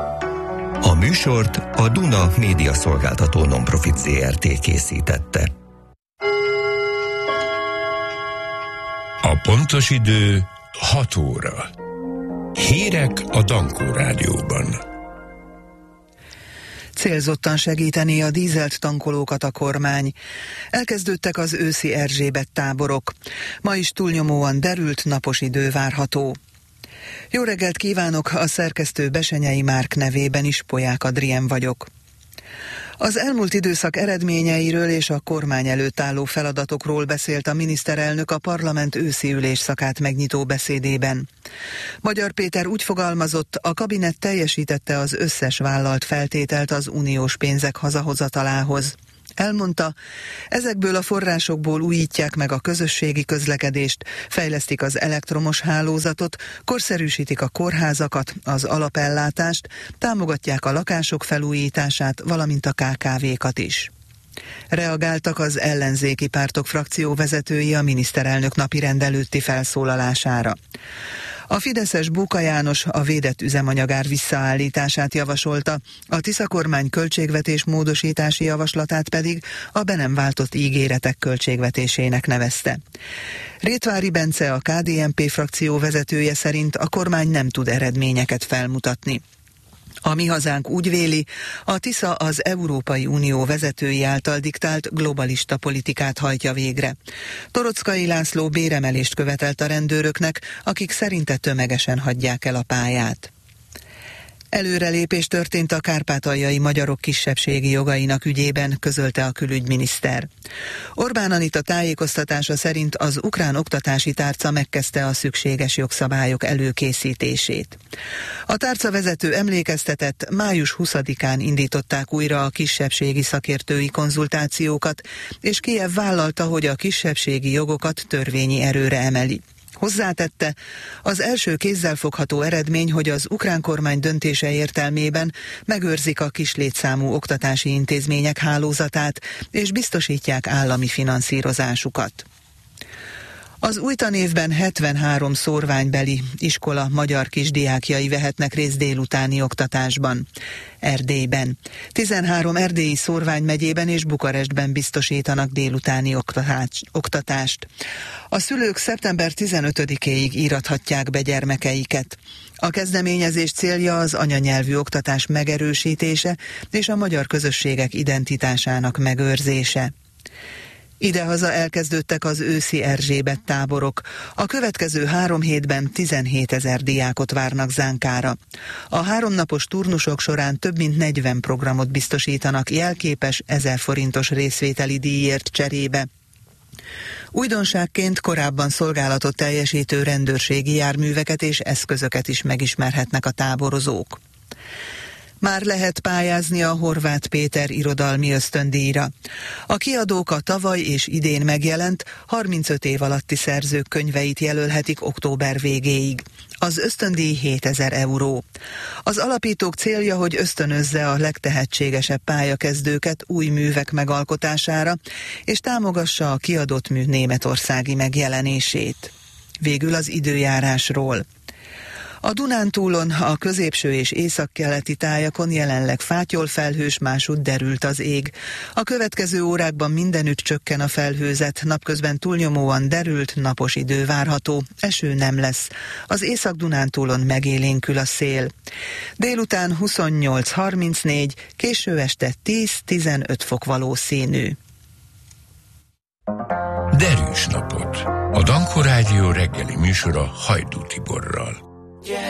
A műsort a Duna Média Szolgáltató Nonprofit Zrt. Készítette. A pontos idő 6 óra. Hírek a Dankó Rádióban. Célzottan segítené a dízelt tankolókat a kormány. Elkezdődtek az őszi Erzsébet táborok. Ma is túlnyomóan derült, napos idő várható. Jó reggelt kívánok, a szerkesztő Besenyei Márk nevében is Polyák Adrien vagyok. Az elmúlt időszak eredményeiről és a kormány előtt álló feladatokról beszélt a miniszterelnök a parlament őszi ülésszakát megnyitó beszédében. Magyar Péter úgy fogalmazott, a kabinet teljesítette az összes vállalt feltételt az uniós pénzek hazahozatalához. Elmondta, ezekből a forrásokból újítják meg a közösségi közlekedést, fejlesztik az elektromos hálózatot, korszerűsítik a kórházakat, az alapellátást, támogatják a lakások felújítását, valamint a KKV-kat is. Reagáltak az ellenzéki pártok frakcióvezetői a miniszterelnök napirend előtti felszólalására. A fideszes Bóka János a védett üzemanyagár visszaállítását javasolta, a Tisza kormány költségvetés módosítási javaslatát pedig a be nem váltott ígéretek költségvetésének nevezte. Rétvári Bence, a KDNP frakció vezetője szerint a kormány nem tud eredményeket felmutatni. A Mi Hazánk úgy véli, a Tisza az Európai Unió vezetői által diktált globalista politikát hajtja végre. Toroczkai László béremelést követelt a rendőröknek, akik szerinte tömegesen hagyják el a pályát. Előrelépés történt a kárpátaljai magyarok kisebbségi jogainak ügyében, közölte a külügyminiszter. Orbán Anita tájékoztatása szerint az ukrán oktatási tárca megkezdte a szükséges jogszabályok előkészítését. A tárcavezető emlékeztetett, május 20-án indították újra a kisebbségi szakértői konzultációkat, és Kijev vállalta, hogy a kisebbségi jogokat törvényi erőre emeli. Hozzátette, az első kézzelfogható eredmény, hogy az ukrán kormány döntése értelmében megőrzik a kis létszámú oktatási intézmények hálózatát, és biztosítják állami finanszírozásukat. Az új tanévben 73 szórványbeli iskola magyar kisdiákjai vehetnek részt délutáni oktatásban. Erdélyben. 13 erdélyi szórványmegyében és Bukarestben biztosítanak délutáni oktatást. A szülők szeptember 15-éig írathatják be gyermekeiket. A kezdeményezés célja az anyanyelvű oktatás megerősítése és a magyar közösségek identitásának megőrzése. Idehaza elkezdődtek az őszi Erzsébet táborok. A következő 3 hétben 17 000 diákot várnak Zánkára. A 3 napos turnusok során több mint 40 programot biztosítanak jelképes 1000 forintos részvételi díjért cserébe. Újdonságként korábban szolgálatot teljesítő rendőrségi járműveket és eszközöket is megismerhetnek a táborozók. Már lehet pályázni a Horváth Péter irodalmi ösztöndíjra. A kiadók a tavaly és idén megjelent 35 év alatti szerzők könyveit jelölhetik október végéig. Az ösztöndíj 7000 euró. Az alapítók célja, hogy ösztönözze a legtehetségesebb pályakezdőket új művek megalkotására, és támogassa a kiadott mű németországi megjelenését. Végül az időjárásról. A Dunántúlon, a középső és északkeleti tájakon jelenleg fátyol felhős, másút derült az ég. A következő órákban mindenütt csökken a felhőzet, napközben túlnyomóan derült, napos idő várható, eső nem lesz. Az Észak-Dunántúlon megélénkül a szél. Délután 28-34, késő este 10-15 fok valószínű. Derűs napot! A Dankó Rádió reggeli műsora Hajdú Tiborral.